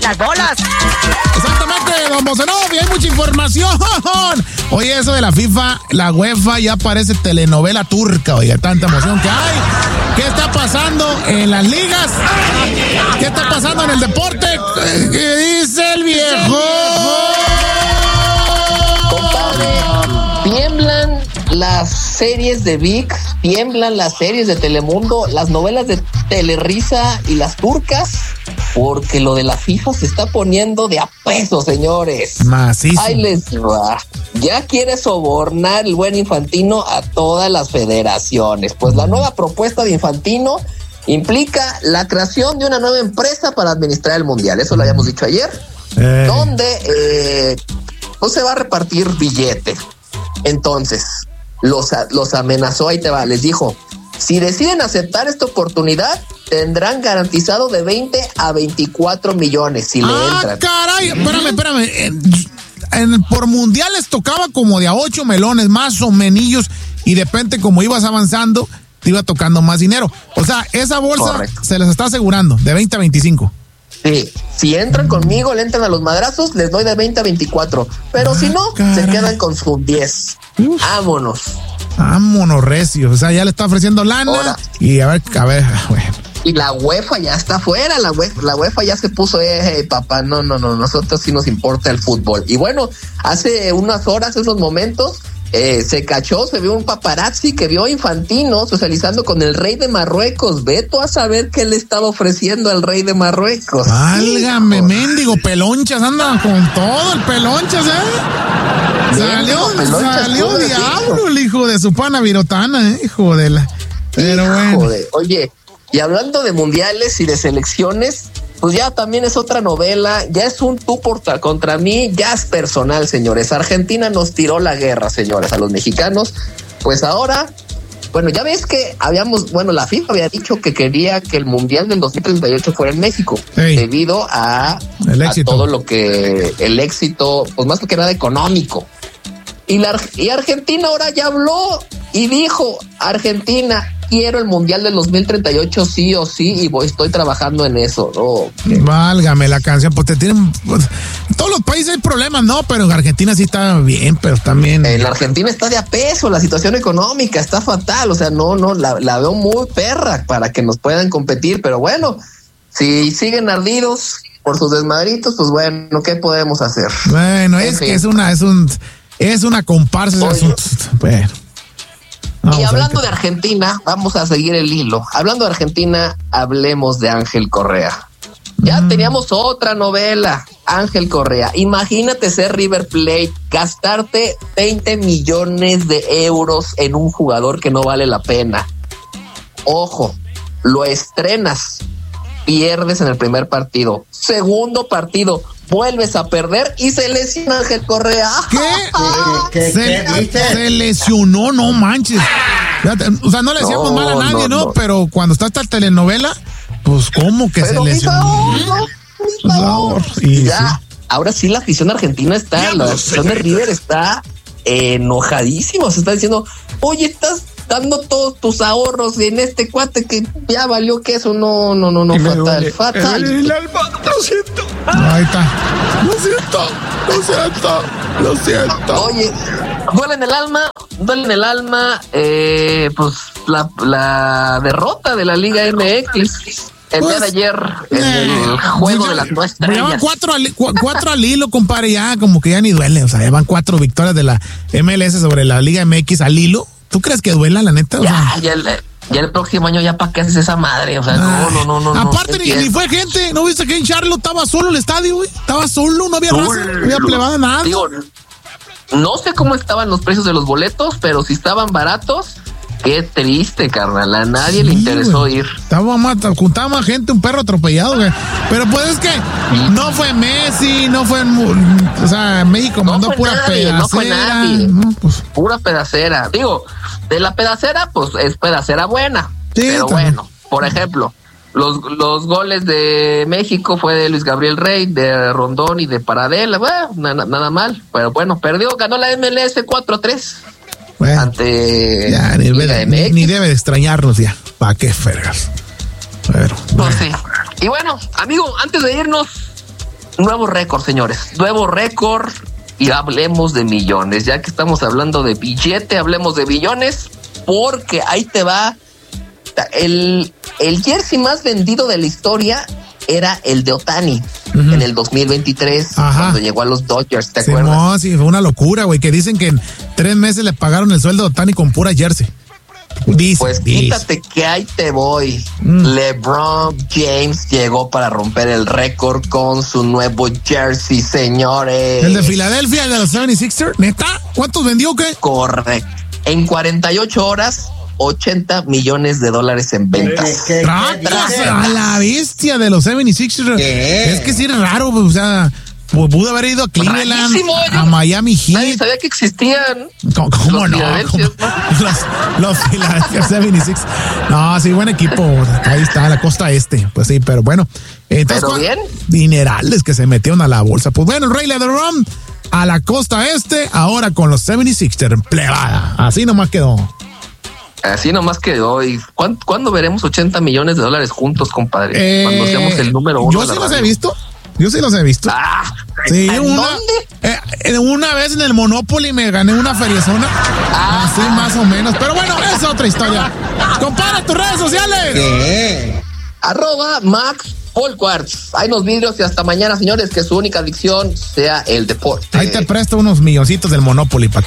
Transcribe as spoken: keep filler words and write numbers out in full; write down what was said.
las bolas. Exactamente, don Bocenov, y hay mucha información. Oye, eso de la FIFA, la UEFA ya parece telenovela turca, oiga, tanta emoción que hay. ¿Qué está pasando en las ligas? ¿Qué está pasando en el deporte? ¿Qué dice el viejo? Compadre, tiemblan las series de V I X, tiemblan las series de Telemundo, las novelas de Telerisa y las turcas, porque lo de la FIFA se está poniendo de a peso, señores. Macizo. Ahí les va. Ya quiere sobornar el buen Infantino a todas las federaciones. Pues la nueva propuesta de Infantino implica la creación de una nueva empresa para administrar el Mundial. Eso lo habíamos dicho ayer. Eh. Donde eh, pues se va a repartir billete. Entonces, los, los amenazó, ahí te va, les dijo, si deciden aceptar esta oportunidad, tendrán garantizado de veinte a veinticuatro millones si le ah, entran. ¡Ah, caray! Espérame, espérame. En, en, por mundiales tocaba como de a ocho melones, más o menillos, y de repente, como ibas avanzando, te iba tocando más dinero. O sea, esa bolsa Correcto. Se les está asegurando, de veinte a veinticinco. Sí, si entran conmigo, le entran a los madrazos, les doy de veinte a veinticuatro. Pero ah, si no, caray. Se quedan con sus diez. Uf. Vámonos. Vámonos, recio. O sea, ya le está ofreciendo lana. Ahora. Y a ver, a ver, bueno. Y la UEFA ya está fuera, la UEFA, la UEFA ya se puso, eh, papá, no, no, no, nosotros sí nos importa el fútbol. Y bueno, hace unas horas, unos momentos, eh, se cachó, se vio un paparazzi que vio a Infantino socializando con el rey de Marruecos. Veto a saber qué le estaba ofreciendo al rey de Marruecos. Válgame, hijo. Mendigo, pelonchas, anda con todo el pelonchas, ¿eh? Salió, pelonchas, salió diablo el hijo de su pana virotana, ¿eh? Hijo de la... Pero hijo bueno. De, oye, y hablando de mundiales y de selecciones, pues ya también es otra novela, ya es un tú por contra mí, ya es personal, señores. Argentina nos tiró la guerra, señores, a los mexicanos. Pues ahora, bueno, ya ves que habíamos, bueno, la FIFA había dicho que quería que el mundial del dos mil treinta y ocho fuera en México, hey, debido a, a todo lo que, el éxito, pues más que nada económico. Y, la, y Argentina ahora ya habló y dijo, Argentina, quiero el mundial del dos mil treinta y ocho sí o sí, y voy, estoy trabajando en eso. Oh, okay. Válgame la canción, pues te tienen, pues, en todos los países hay problemas, ¿no? Pero en Argentina sí está bien, pero también. En Argentina está de a peso, la situación económica está fatal, o sea, no, no, la, la veo muy perra para que nos puedan competir, pero bueno, si siguen ardidos por sus desmadritos, pues bueno, ¿qué podemos hacer? Bueno, es en que fin. es una, es un, es una comparsa. Bueno. Y hablando de Argentina, vamos a seguir el hilo. Hablando de Argentina, hablemos de Ángel Correa. Ya mm. teníamos otra novela, Ángel Correa. Imagínate ser River Plate, gastarte veinte millones de euros en un jugador que no vale la pena. Ojo, lo estrenas, pierdes en el primer partido. Segundo partido, vuelves a perder y se lesiona Ángel Correa. ¿Qué? ¿Qué, qué, se, qué, qué se lesionó, no manches. O sea, no le decíamos no, mal a nadie, ¿no? ¿no? Pero cuando está esta telenovela, pues, ¿cómo que Pero se lesionó? Por favor, y ya, sí. Ahora sí la afición argentina está, ya la afición de River está enojadísima. Se está diciendo, oye, estás dando todos tus ahorros en este cuate que ya valió que eso. No, no, no, no, y fatal, fatal. El alma, lo siento. Ahí está. Lo siento, lo siento, lo siento. Oye, duele en el alma, duele en el alma, eh, pues la, la derrota de la Liga M X. El pues, día de ayer, en eh, el juego pues, de las nueve estrellas. Llevan cuatro al, cu, cuatro al hilo, compadre, ya como que ya ni duele. O sea, llevan cuatro victorias de la M L S sobre la Liga M X al hilo. ¿Tú crees que duela, la neta? O ya, sea, ya, el, ya el próximo año ya para qué haces esa madre. O sea, ah, no, no, no, no. Aparte, no, ni, ni fue gente. ¿No viste que en Charlotte estaba solo el estadio, güey? Estaba solo, no había raza, no había plebada, nada. Digo, no sé cómo estaban los precios de los boletos, pero si estaban baratos, qué triste, carnal. A nadie sí, le interesó güey. ir. Estaba más, juntaba más gente, un perro atropellado, güey. Pero pues es que sí. no fue Messi, no fue, o sea, México no mandó pura nadie, pedacera. No fue nadie. No, pues. Pura pedacera. Digo, de la pedacera, pues es pedacera buena. Sí, pero también. Bueno, por ejemplo, los, los goles de México fue de Luis Gabriel Rey, de Rondón y de Paradela. Bueno, nada, nada mal. Pero bueno, perdió, ganó la M L S cuatro a tres. Bueno, ante ya, ni, debe, ni, ni debe de extrañarnos ya. ¿Para qué fergas? Pero, pues bueno. Sí. Y bueno, amigo, antes de irnos, nuevo récord, señores, nuevo récord. Y hablemos de millones, ya que estamos hablando de billete, hablemos de billones, porque ahí te va. El, el jersey más vendido de la historia era el de Ohtani, uh-huh, en el dos mil veintitrés, ajá, cuando llegó a los Dodgers, ¿te sí, acuerdas? No, sí, fue una locura, güey, que dicen que en tres meses le pagaron el sueldo de Ohtani con pura jersey. Dice, pues dice. quítate que ahí te voy. Mm. LeBron James llegó para romper el récord con su nuevo jersey, señores. ¿El de Filadelfia, el de los setenta y seis ers? ¿Neta? ¿Cuántos vendió o qué? Correcto. En cuarenta y ocho horas, ochenta millones de dólares en ventas. ¿Qué, qué, qué, a la bestia de los setenta y seis ers. ¿Qué? Es que sí es raro, o sea, pudo haber ido a Cleveland, rarísimo, a Miami Heat. Nadie sabía que existían. ¿Cómo, cómo no? ¿Cómo? Los, los Philadelphia setenta y seis. No, sí, buen equipo. Ahí está, la costa este. Pues sí, pero bueno. Entonces, ¿pero bien? Dinerales que se metieron a la bolsa. Pues bueno, el Rey LeBron a la costa este, ahora con los setenta y seis ers, plebada. Así nomás quedó. Así nomás quedó. ¿Y cuándo, ¿cuándo veremos ochenta millones de dólares juntos, compadre? Eh, cuando seamos el número uno. Yo sí los he visto. Yo sí los he visto. Ah, sí, una, eh, una vez en el Monopoly me gané una feriezona. Ah, así más o menos. Pero bueno, es otra historia. Compara tus redes sociales. ¿Qué? Arroba Max Polquartz. Hay unos vidrios y hasta mañana, señores, que su única adicción sea el deporte. Ahí te presto unos milloncitos del Monopoly para que